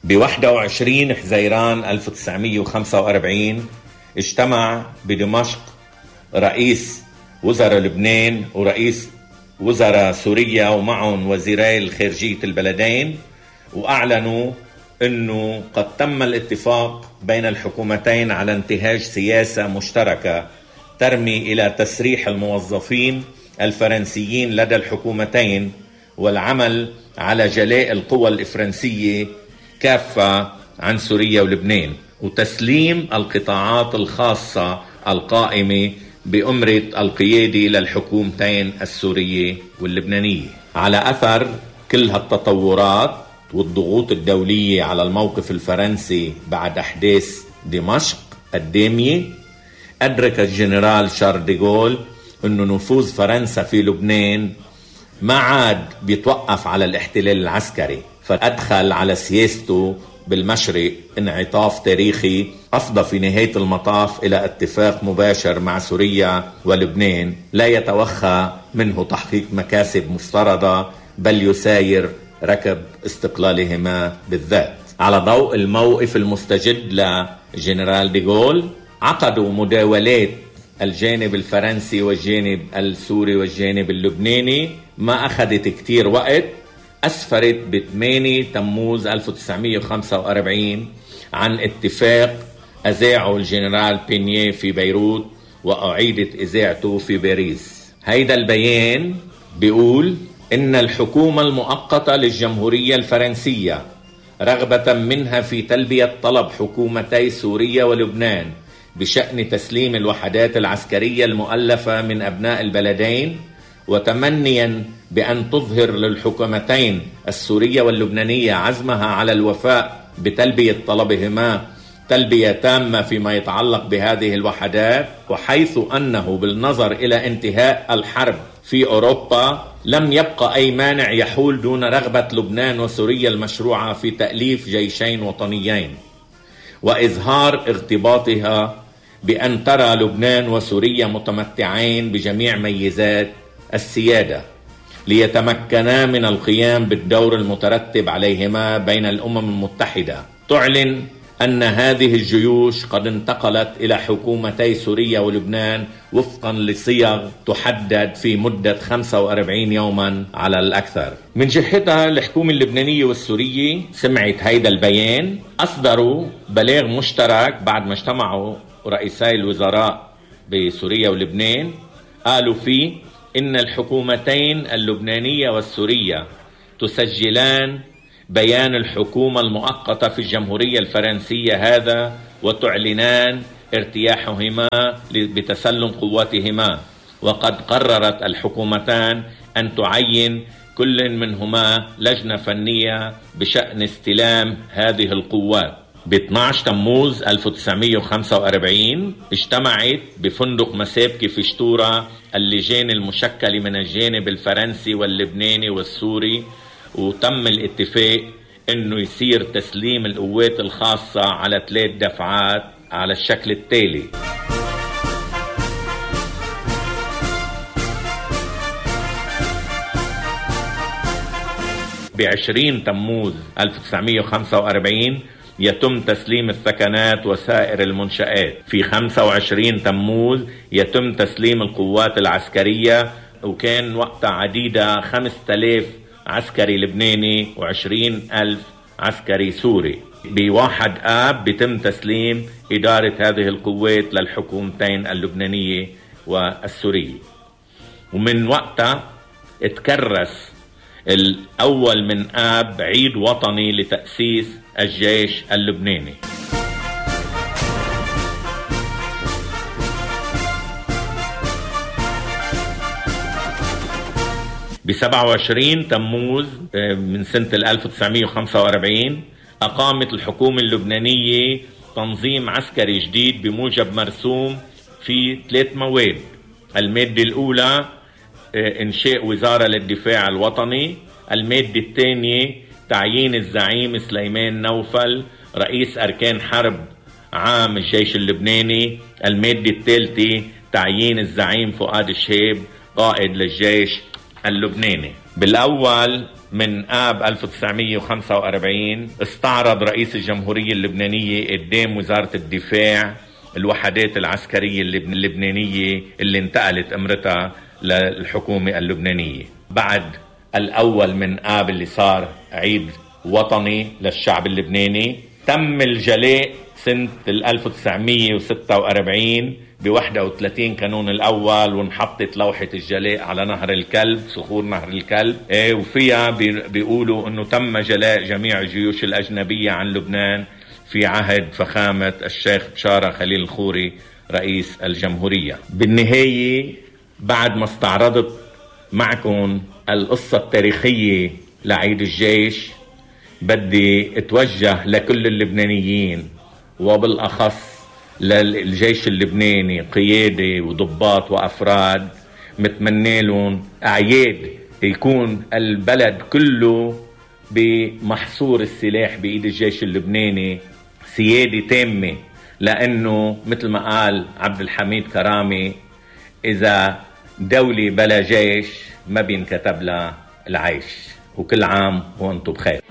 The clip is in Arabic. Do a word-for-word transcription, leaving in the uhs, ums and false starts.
ب واحد وعشرين حزيران ألف وتسعمية وخمسة وأربعين اجتمع بدمشق رئيس وزراء لبنان ورئيس وزراء سوريا ومعهم وزيري الخارجية البلدين، وأعلنوا أنه قد تم الاتفاق بين الحكومتين على انتهاج سياسة مشتركة ترمي إلى تسريح الموظفين الفرنسيين لدى الحكومتين والعمل على جلاء القوى الإفرنسية كافة عن سوريا ولبنان، وتسليم القطاعات الخاصة القائمة بأمرة القيادة للحكومتين السورية واللبنانية. على أثر كل هالتطورات والضغوط الدولية على الموقف الفرنسي بعد أحداث دمشق الدامية، أدرك الجنرال شارل دي غول أنه نفوذ فرنسا في لبنان ما عاد بيتوقف على الاحتلال العسكري، فأدخل على سياسته بالمشرق انعطاف تاريخي أفضى في نهاية المطاف إلى اتفاق مباشر مع سوريا ولبنان لا يتوخى منه تحقيق مكاسب مفترضة، بل يساير ركب استقلالهما بالذات. على ضوء الموقف المستجد لجنرال دي غول، عقدوا مداولات الجانب الفرنسي والجانب السوري والجانب اللبناني ما أخذت كتير وقت، أسفرت ب ثمانية تموز ألف وتسعمية وخمسة وأربعين عن اتفاق أذاعه الجنرال بينيه في بيروت وأعيدت إذاعته في باريس. هيدا البيان بيقول إن الحكومة المؤقتة للجمهورية الفرنسية رغبة منها في تلبية طلب حكومتي سوريا ولبنان بشأن تسليم الوحدات العسكرية المؤلفة من أبناء البلدين، وتمنيا بأن تظهر للحكومتين السورية واللبنانية عزمها على الوفاء بتلبية طلبهما تلبية تامة فيما يتعلق بهذه الوحدات، وحيث أنه بالنظر إلى انتهاء الحرب في أوروبا لم يبقى أي مانع يحول دون رغبة لبنان وسوريا المشروعة في تأليف جيشين وطنيين، وإظهار ارتباطها بأن ترى لبنان وسوريا متمتعين بجميع ميزات السيادة ليتمكنا من القيام بالدور المترتب عليهما بين الأمم المتحدة. تعلن أن هذه الجيوش قد انتقلت إلى حكومتي سوريا ولبنان وفقا لصيغ تحدد في مدة خمسة وأربعين يوما على الأكثر. من جهتها الحكومة اللبنانية والسورية سمعت هيدا البيان، أصدروا بلاغ مشترك بعد ما اجتمعوا رئيسي الوزراء بسوريا ولبنان، قالوا فيه إن الحكومتين اللبنانية والسورية تسجلان بيان الحكومة المؤقتة في الجمهورية الفرنسية هذا وتعلنان ارتياحهما بتسلم قواتهما، وقد قررت الحكومتان أن تعين كل منهما لجنة فنية بشأن استلام هذه القوات. ب اثني عشر تموز ألف وتسعمية وخمسة وأربعين اجتمعت بفندق مسابكة في شتورة اللجان المشكلة من الجانب الفرنسي واللبناني والسوري، وتم الاتفاق انه يصير تسليم القوات الخاصة على ثلاث دفعات على الشكل التالي: بعشرين تموز ألف وتسعمية وخمسة وأربعين يتم تسليم الثكنات وسائر المنشآت. في خمسة وعشرين تموز يتم تسليم القوات العسكرية، وكان وقتها عديدة خمسة آلاف عسكري لبناني وعشرين ألف عسكري سوري. بواحد آب بيتم تسليم إدارة هذه القوات للحكومتين اللبنانية والسورية. ومن وقتها اتكرس الأول من آب عيد وطني لتأسيس الجيش اللبناني. ب سبعة وعشرين تموز من سنة ألف وتسعمية وخمسة وأربعين أقامت الحكومة اللبنانية تنظيم عسكري جديد بموجب مرسوم في ثلاث مواد. المادة الأولى إنشاء وزارة للدفاع الوطني، المادة الثانية تعيين الزعيم سليمان نوفل رئيس أركان حرب عام الجيش اللبناني، المادة الثالثة تعيين الزعيم فؤاد الشهاب قائد للجيش اللبناني. بالأول من آب ألف وتسعمية وخمسة وأربعين استعرض رئيس الجمهورية اللبنانية قدام وزارة الدفاع الوحدات العسكرية اللبنانية اللي انتقلت امرتها للحكومة اللبنانية. بعد الأول من آب اللي صار عيد وطني للشعب اللبناني، تم الجلاء سنة ألف وتسعمية وستة وأربعين ب واحد وثلاثين كانون الأول، وانحطت لوحة الجلاء على نهر الكلب، صخور نهر الكلب، ايه وفيها بيقولوا انه تم جلاء جميع الجيوش الأجنبية عن لبنان في عهد فخامة الشيخ بشارة خليل الخوري رئيس الجمهورية. بالنهاية بعد ما استعرضت معكم القصة التاريخية لعيد الجيش، بدي اتوجه لكل اللبنانيين وبالأخص للجيش اللبناني قيادة وضباط وأفراد، متمنى لهم أعياد يكون البلد كله بمحصور السلاح بإيد الجيش اللبناني، سيادة تامة، لأنه مثل ما قال عبد الحميد كرامي إذا دولة بلا جيش ما بينكتب لها العيش. وكل عام وأنتم بخير.